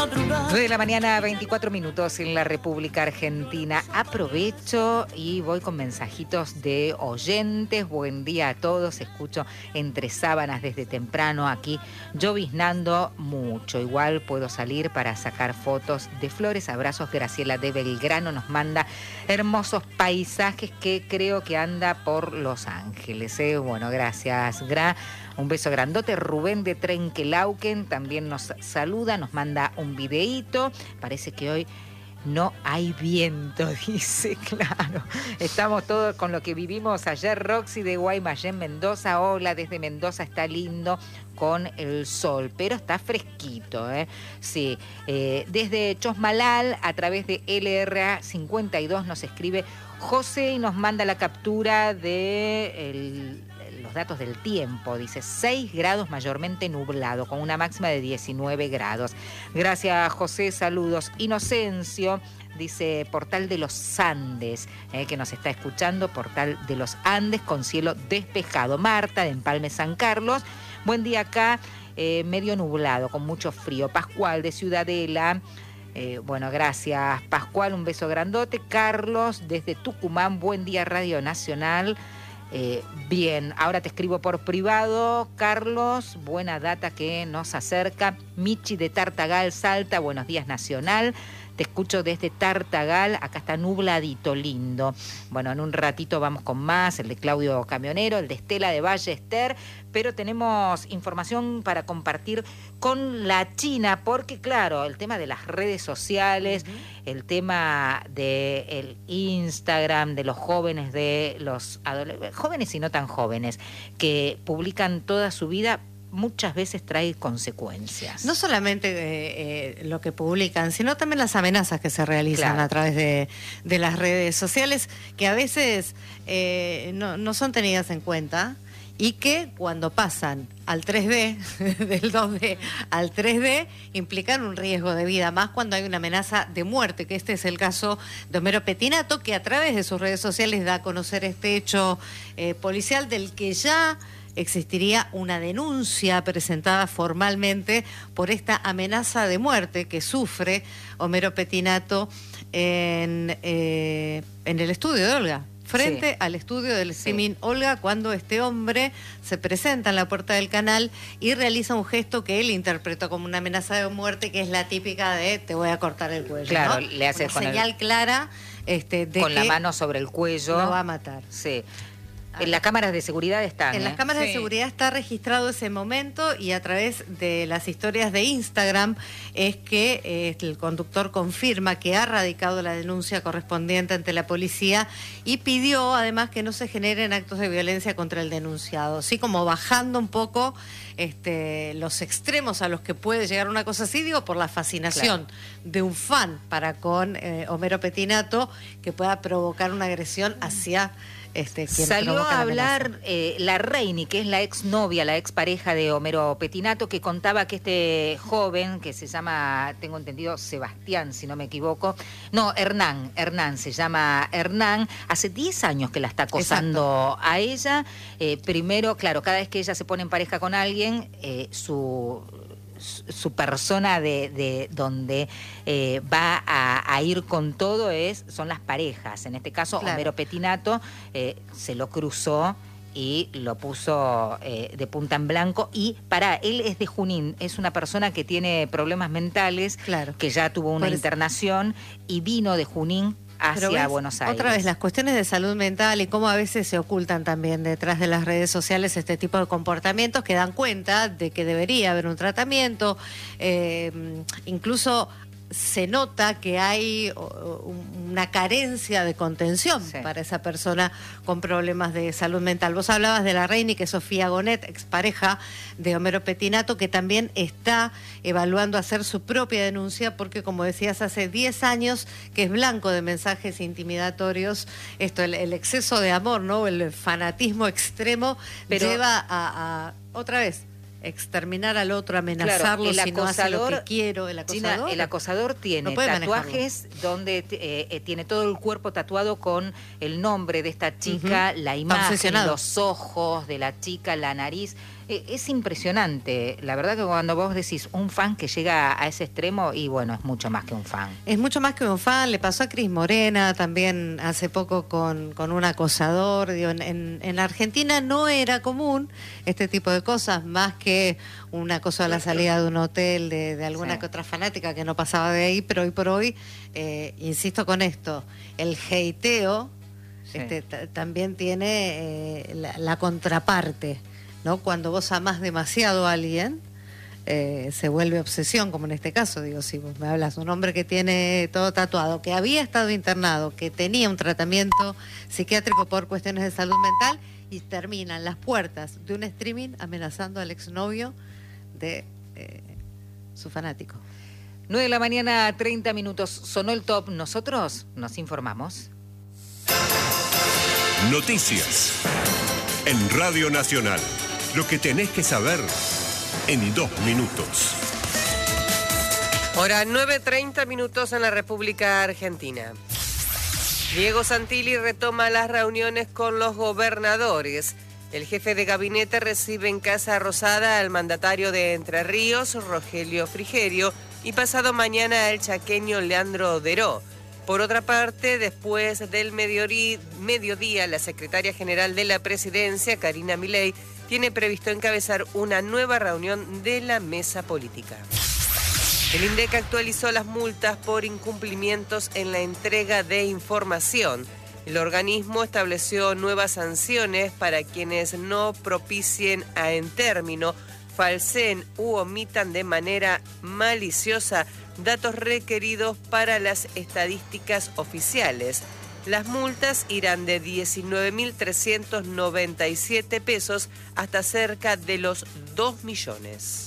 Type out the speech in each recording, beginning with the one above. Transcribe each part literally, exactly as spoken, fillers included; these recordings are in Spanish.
nueve de la mañana, veinticuatro minutos en la República Argentina. Aprovecho y voy con mensajitos de oyentes. Buen día a todos. Escucho entre sábanas desde temprano aquí, lloviznando mucho. Igual puedo salir para sacar fotos de flores. Abrazos. Graciela de Belgrano nos manda hermosos paisajes que creo que anda por Los Ángeles. ¿eh? Bueno, gracias, Gra. Un beso grandote. Rubén de Trenquelauquen también nos saluda, nos manda un videíto. Parece que hoy no hay viento, dice, claro. Estamos todos con lo que vivimos ayer. Roxy de Guaymallén, Mendoza. Hola, desde Mendoza está lindo con el sol, pero está fresquito, ¿eh? Sí. Eh, desde Chosmalal, a través de L R A cincuenta y dos, nos escribe José y nos manda la captura de el, los datos del tiempo. Dice seis grados mayormente nublado, con una máxima de diecinueve grados. Gracias, José. Saludos. Inocencio dice Portal de los Andes, eh, que nos está escuchando. Portal de los Andes con cielo despejado. Marta de Empalme San Carlos. Buen día acá, eh, medio nublado, con mucho frío. Pascual de Ciudadela. Eh, bueno, gracias, Pascual, un beso grandote. Carlos, desde Tucumán, buen día, Radio Nacional. Eh, bien, ahora te escribo por privado, Carlos, buena data que nos acerca. Michi de Tartagal, Salta, buenos días, Nacional. Te escucho desde Tartagal, acá está nubladito, lindo. Bueno, en un ratito vamos con más, el de Claudio Camionero, el de Estela de Ballester, pero tenemos información para compartir con la China, porque claro, el tema de las redes sociales, uh-huh. el tema del Instagram, de los jóvenes, de los adolescentes, jóvenes y no tan jóvenes, que publican toda su vida, muchas veces trae consecuencias. No solamente eh, eh, lo que publican, sino también las amenazas que se realizan claro. a través de, de las redes sociales, que a veces eh, no, no son tenidas en cuenta y que cuando pasan al tres D, del dos D al tres D, implican un riesgo de vida, más cuando hay una amenaza de muerte, que este es el caso de Homero Petinato, que a través de sus redes sociales da a conocer este hecho eh, policial del que ya existiría una denuncia presentada formalmente por esta amenaza de muerte que sufre Homero Petinato en, eh, en el estudio de Olga, frente sí. al estudio del streaming sí. Olga, cuando este hombre se presenta en la puerta del canal y realiza un gesto que él interpretó como una amenaza de muerte, que es la típica de te voy a cortar el cuello. Claro, ¿no? le hace una con señal el... clara este, de con que la mano sobre el cuello. lo va a matar. Sí. En las cámaras de seguridad están. En ¿eh? las cámaras sí. de seguridad está registrado ese momento, y a través de las historias de Instagram es que eh, el conductor confirma que ha radicado la denuncia correspondiente ante la policía y pidió además que no se generen actos de violencia contra el denunciado, así como bajando un poco este, los extremos a los que puede llegar una cosa así, digo, por la fascinación claro. de un fan para con eh, Homero Petinato, que pueda provocar una agresión hacia Este, Salió a hablar eh, la Reini, que es la exnovia, la expareja de Homero Petinato, que contaba que este joven, que se llama, tengo entendido, Sebastián, si no me equivoco, no, Hernán, Hernán, se llama Hernán, hace diez años que la está acosando Exacto. a ella. Eh, primero, claro, cada vez que ella se pone en pareja con alguien, eh, su... su persona de, de donde eh, va a, a ir con todo es son las parejas. En este caso, claro. Homero Petinato eh, se lo cruzó y lo puso eh, de punta en blanco. Y para él es de Junín, es una persona que tiene problemas mentales, claro. que ya tuvo una Por internación eso. y vino de Junín hacia ves, Buenos Aires. Otra vez, las cuestiones de salud mental y cómo a veces se ocultan también detrás de las redes sociales este tipo de comportamientos que dan cuenta de que debería haber un tratamiento. Eh, incluso se nota que hay una carencia de contención sí. para esa persona con problemas de salud mental. Vos hablabas de la Reini, que es Sofía Gonet, expareja de Homero Petinato, que también está evaluando hacer su propia denuncia, porque como decías, hace diez años que es blanco de mensajes intimidatorios. Esto, el, el exceso de amor, ¿no? El fanatismo extremo Pero, lleva a, a otra vez exterminar al otro, amenazarlo, claro, si no hace lo que quiero. El acosador, China, el acosador tiene no tatuajes manejarlo. donde eh, tiene todo el cuerpo tatuado con el nombre de esta chica, uh-huh. la imagen, los ojos de la chica, la nariz. Es impresionante, la verdad que cuando vos decís un fan que llega a ese extremo, y bueno, es mucho más que un fan. Es mucho más que un fan, le pasó a Cris Morena también hace poco con, con un acosador. Digo, en, en, en Argentina no era común este tipo de cosas, más que un acoso a la salida de un hotel de, de alguna sí. que otra fanática que no pasaba de ahí, pero hoy por hoy, eh, insisto con esto, el hateo sí. este, t- también tiene eh, la, la contraparte. ¿No? Cuando vos amás demasiado a alguien, eh, se vuelve obsesión, como en este caso. Digo, si vos me hablas de un hombre que tiene todo tatuado, que había estado internado, que tenía un tratamiento psiquiátrico por cuestiones de salud mental, y terminan las puertas de un streaming amenazando al exnovio de eh, su fanático. nueve de la mañana, treinta minutos. Sonó el top. Nosotros nos informamos. Noticias en Radio Nacional. Lo que tenés que saber en dos minutos. Hora nueve treinta minutos en la República Argentina. Diego Santilli retoma las reuniones con los gobernadores. El jefe de gabinete recibe en Casa Rosada al mandatario de Entre Ríos, Rogelio Frigerio, y pasado mañana al chaqueño Leandro Deró. Por otra parte, después del mediodía, la secretaria general de la presidencia, Karina Milei, tiene previsto encabezar una nueva reunión de la mesa política. El INDEC actualizó las multas por incumplimientos en la entrega de información. El organismo estableció nuevas sanciones para quienes no propicien a en término, falseen u omitan de manera maliciosa datos requeridos para las estadísticas oficiales. Las multas irán de diecinueve mil trescientos noventa y siete pesos hasta cerca de los dos millones.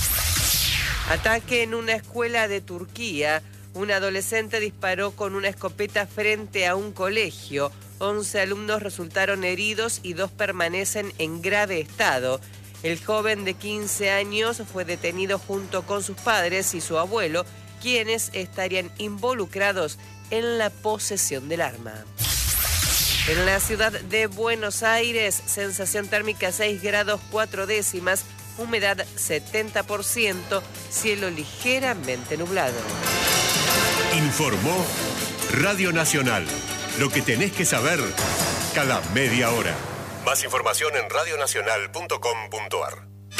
Ataque en una escuela de Turquía. Un adolescente disparó con una escopeta frente a un colegio. once alumnos resultaron heridos y dos permanecen en grave estado. El joven de quince años fue detenido junto con sus padres y su abuelo, quienes estarían involucrados en la posesión del arma. En la ciudad de Buenos Aires, sensación térmica seis grados cuatro décimas, humedad setenta por ciento, cielo ligeramente nublado. Informó Radio Nacional. Lo que tenés que saber cada media hora. Más información en radionacional punto com punto a r.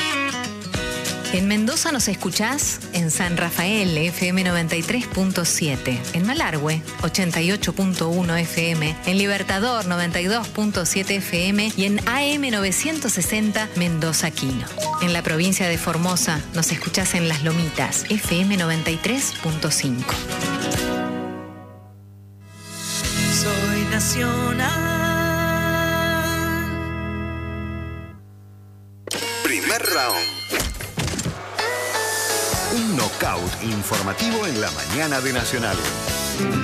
En Mendoza nos escuchás en San Rafael, F M noventa y tres punto siete, en Malargüe, ochenta y ocho punto uno F M, en Libertador, noventa y dos punto siete F M y en A M novecientos sesenta Mendoza Quino. En la provincia de Formosa nos escuchás en Las Lomitas, F M noventa y tres punto cinco. Soy nacional. Primer round. Un knockout informativo en la mañana de Nacional.